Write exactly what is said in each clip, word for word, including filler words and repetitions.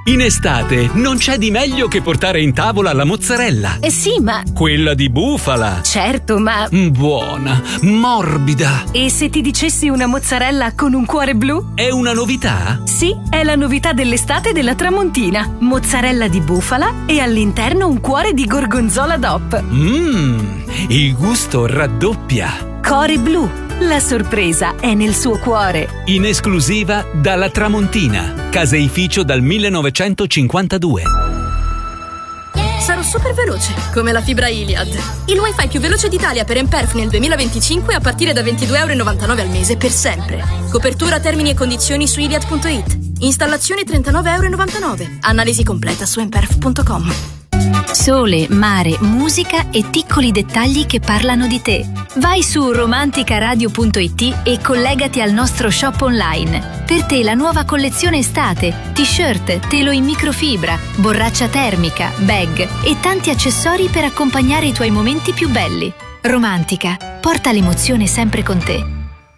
In estate non c'è di meglio che portare in tavola la mozzarella. Eh sì, ma... Quella di bufala. Certo, ma... Buona, morbida. E se ti dicessi una mozzarella con un cuore blu? È una novità? Sì, è la novità dell'estate della Tramontina. Mozzarella di bufala e all'interno un cuore di gorgonzola D O P. Mmm, il gusto raddoppia. Cuore blu. La sorpresa è nel suo cuore. In esclusiva dalla Tramontina, caseificio dal millenovecentocinquantadue. Sarò super veloce, come la fibra Iliad. Il wifi più veloce d'Italia per Emperf nel duemilaventicinque a partire da ventidue virgola novantanove euro al mese per sempre. Copertura, termini e condizioni su iliad punto it. Installazione trentanove virgola novantanove euro. Analisi completa su emperf punto com. Sole, mare, musica e piccoli dettagli che parlano di te. Vai su romanticaradio punto it e collegati al nostro shop online. Per te la nuova collezione estate, t-shirt, telo in microfibra, borraccia termica, bag e tanti accessori per accompagnare i tuoi momenti più belli. Romantica, porta l'emozione sempre con te.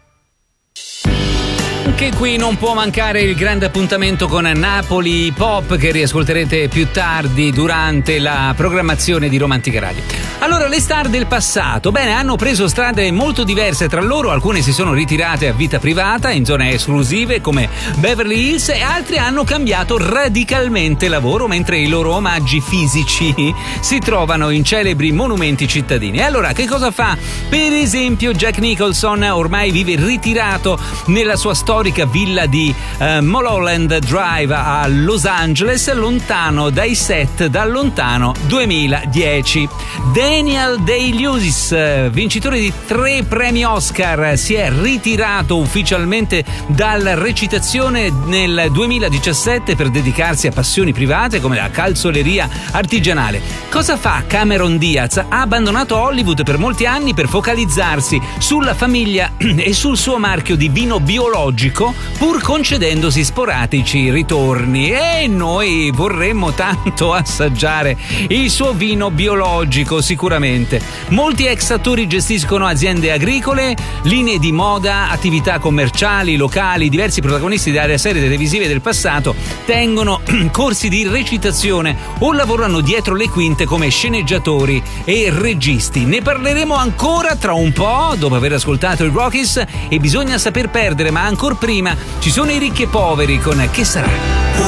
Anche qui non può mancare il grande appuntamento con Napoli Pop che riascolterete più tardi durante la programmazione di Romantica Radio. Allora, le star del passato, bene, hanno preso strade molto diverse tra loro, alcune si sono ritirate a vita privata in zone esclusive come Beverly Hills e altre hanno cambiato radicalmente lavoro, mentre i loro omaggi fisici si trovano in celebri monumenti cittadini. E allora, che cosa fa? Per esempio Jack Nicholson ormai vive ritirato nella sua storica villa di uh, Mulholland Drive a Los Angeles, lontano dai set dal lontano duemiladieci. Daniel Day-Lewis, vincitore di tre premi Oscar, si è ritirato ufficialmente dalla recitazione nel duemiladiciassette per dedicarsi a passioni private come la calzoleria artigianale. Cosa fa Cameron Diaz? Ha abbandonato Hollywood per molti anni per focalizzarsi sulla famiglia e sul suo marchio di vino biologico, pur concedendosi sporadici ritorni, e noi vorremmo tanto assaggiare il suo vino biologico. Sicuramente molti ex attori gestiscono aziende agricole, linee di moda, attività commerciali, locali. Diversi protagonisti delle serie televisive del passato tengono corsi di recitazione o lavorano dietro le quinte come sceneggiatori e registi. Ne parleremo ancora tra un po', dopo aver ascoltato i Rockies e Bisogna saper perdere, ma ancora prima ci sono i ricchi e poveri con Che sarà?